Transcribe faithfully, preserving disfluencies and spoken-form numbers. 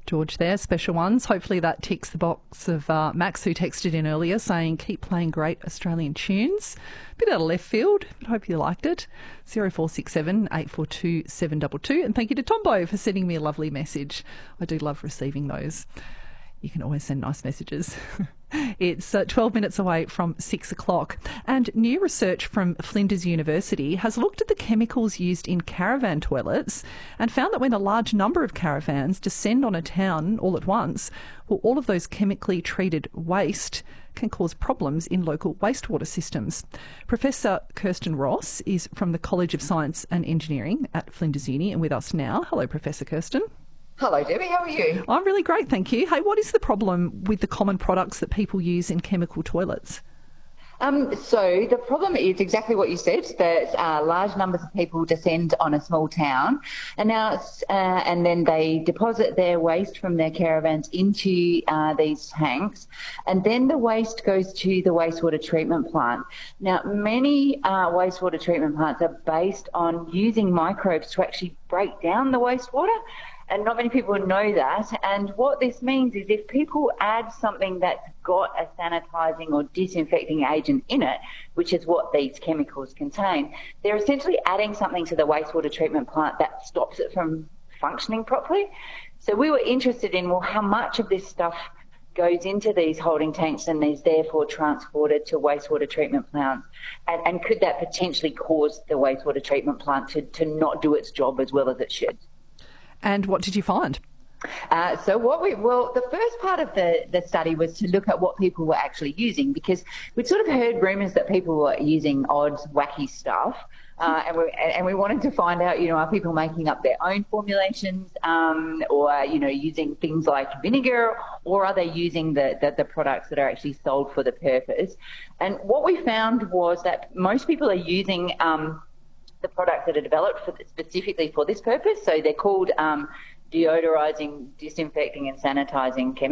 George there, special ones. Hopefully that ticks the box of uh, Max, who texted in earlier saying, keep playing great Australian tunes. Bit out of left field, but hope you liked it. zero four six seven, eight four two, seven two two. And thank you to Tombo for sending me a lovely message. I do love receiving those. You can always send nice messages. It's uh, twelve minutes away from six o'clock. And new research from Flinders University has looked at the chemicals used in caravan toilets and found that when a large number of caravans descend on a town all at once, well, all of those chemically treated waste can cause problems in local wastewater systems. Professor Kirsten Ross is from the College of Science and Engineering at Flinders Uni and with us now. Hello, Professor Kirsten. Hello, Debbie. How are you? I'm really great, thank you. Hey, what is the problem with the common products that people use in chemical toilets? Um, so the problem is exactly what you said, that uh, large numbers of people descend on a small town, and now uh, and then they deposit their waste from their caravans into uh, these tanks, and then the waste goes to the wastewater treatment plant. Now, many uh, wastewater treatment plants are based on using microbes to actually break down the wastewater. And not many people know that. And what this means is if people add something that's got a sanitising or disinfecting agent in it, which is what these chemicals contain, they're essentially adding something to the wastewater treatment plant that stops it from functioning properly. So we were interested in, well, how much of this stuff goes into these holding tanks and is therefore transported to wastewater treatment plants, and, and could that potentially cause the wastewater treatment plant to, to not do its job as well as it should? And what did you find? Uh, so what we, well, the first part of the, the study was to look at what people were actually using, because we'd sort of heard rumours that people were using odd, wacky stuff. Uh, and, we, and we wanted to find out, you know, are people making up their own formulations um, or, you know, using things like vinegar, or are they using the, the, the products that are actually sold for the purpose? And what we found was that most people are using um, the products that are developed for, specifically for this purpose. So they're called um, deodorizing, disinfecting and sanitizing chemicals.